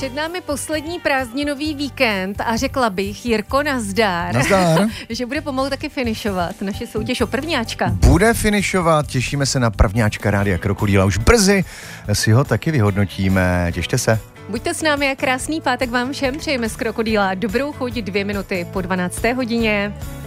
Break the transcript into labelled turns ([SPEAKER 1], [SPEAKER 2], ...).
[SPEAKER 1] Před námi poslední prázdninový víkend a řekla bych, Jirko, nazdar.
[SPEAKER 2] Nazdar.
[SPEAKER 1] Že bude pomalu taky finišovat naše soutěž o prvňáčka.
[SPEAKER 2] Bude finišovat, těšíme se na prvňáčka Rádia Krokodýla. Už brzy si ho taky vyhodnotíme. Těšte se.
[SPEAKER 1] Buďte s námi a krásný pátek vám všem přejeme z Krokodýla. Dobrou chuť 2 minuty po 12. hodině.